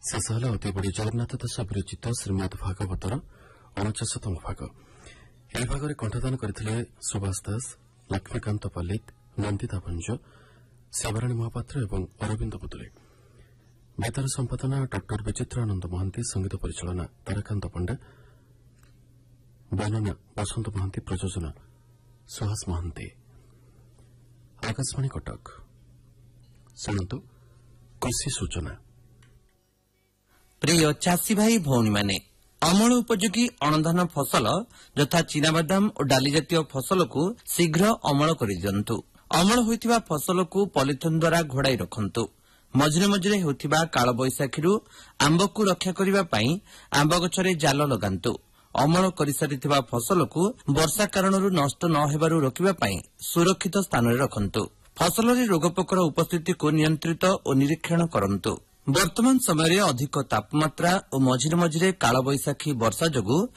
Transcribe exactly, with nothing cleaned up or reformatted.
ଶେଷ ହେଲା ଅତି ବଡ଼ି ଜଗନ୍ନାଥ ଦାସ ବିରଚିତ ଶ୍ରୀମଦ୍ ଭାଗବତର ଅଣଚାଶତମ ଭାଗ। ଏହି ଭାଗରେ କଣ୍ଠଦାନ କରିଥିଲେ ସୁଭାଷ ଦାସ, ଲକ୍ଷ୍ମୀକାନ୍ତ ପଲ୍ଲିତ, ନନ୍ଦିତା ଭଞ୍ଜ, ଶିବରାଣୀ ମହାପାତ୍ର ଏବଂ ଅରବିନ୍ଦ ବୁଦୁଲେ। ବେତାର ସମ୍ପାଦନା ଡକ୍ଟର ବିଚିତ୍ରାନନ୍ଦ ମହାନ୍ତି, ସଙ୍ଗୀତ ପରିଚାଳନା ତାରାକାନ୍ତ ପଣ୍ଡା, ବର୍ଣ୍ଣନା ବସନ୍ତ ମହାନ୍ତି, ପ୍ରଯୋଜନା ସୁହାସ ମହାନ୍ତି। ଆକାଶବାଣୀ କଟକ। ଶୁଣନ୍ତୁ କୃଷି ସୂଚନା। ପ୍ରିୟ ଚାଷୀ ଭାଇ ଭଉଣୀମାନେ, ଅମଳ ଉପଯୋଗୀ ଅଣଧାନ ଫସଲ ଯଥା ଚିନାବାଦାମ ଓ ଡାଲି ଜାତୀୟ ଫସଲକୁ ଶୀଘ୍ର ଅମଳ କରିଦିଅନ୍ତୁ। ଅମଳ ହୋଇଥିବା ଫସଲକୁ ପଲିଥିନ୍ ଦ୍ୱାରା ଘୋଡ଼ାଇ ରଖନ୍ତୁ। ମଝିରେ ମଝିରେ ହେଉଥିବା କାଳବୈଶାଖୀରୁ ଆମ୍ବକୁ ରକ୍ଷା କରିବା ପାଇଁ ଆମ୍ବ ଗଛରେ ଜାଲ ଲଗାନ୍ତୁ। ଅମଳ କରିସାରିଥିବା ଫସଲକୁ ବର୍ଷା କାରଣରୁ ନଷ୍ଟ ନ ହେବାରୁ ରୋକିବା ପାଇଁ ସୁରକ୍ଷିତ ସ୍ଥାନରେ ରଖନ୍ତୁ। ଫସଲରେ ରୋଗପୋକର ଉପସ୍ଥିତିକୁ ନିୟନ୍ତ୍ରିତ ଓ ନିରୀକ୍ଷଣ କରନ୍ତୁ। ବର୍ତ୍ତମାନ ସମୟରେ ଅଧିକ ତାପମାତ୍ରା ଓ ମଝିରେ ମଝିରେ କାଳବୈଶାଖୀ ବର୍ଷା ଯୋଗୁଁ